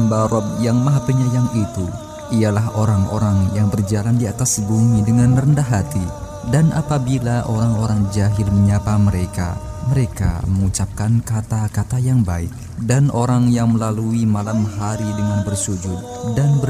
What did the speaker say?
hamba Rabb yang Maha Penyayang itu ialah orang-orang yang berjalan di atas bumi dengan rendah hati, dan apabila orang-orang jahil menyapa mereka, mereka mengucapkan kata-kata yang baik, dan orang yang melalui malam hari dengan bersujud dan